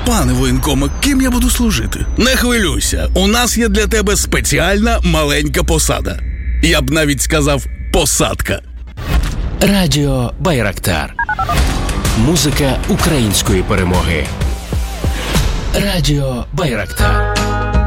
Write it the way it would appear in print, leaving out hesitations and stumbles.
Пане воєнкоме, ким я буду служити? Не хвилюйся, у нас є для тебе спеціальна маленька посада. Я б навіть сказав посадка. Радіо Байрактар. Музика української перемоги. Радіо Байрактар.